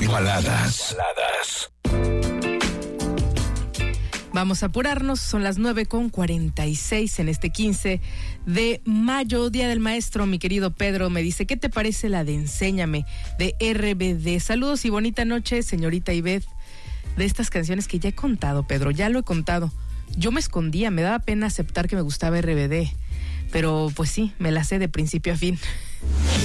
Baladas. Vamos a apurarnos, son las 9:46 en este 15 de mayo, Día del Maestro. Mi querido Pedro me dice, ¿qué te parece la de Enséñame de RBD? Saludos y bonita noche, señorita Ivette. De estas canciones que ya he contado, Pedro, ya lo he contado. Yo me escondía, me daba pena aceptar que me gustaba RBD, pero pues sí, me la sé de principio a fin.